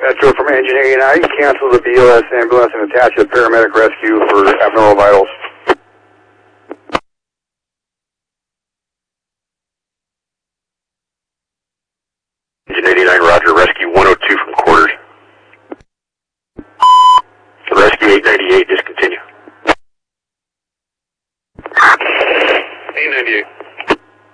Metro from Engine 89, cancel the BLS ambulance and attach a paramedic rescue for abnormal vitals.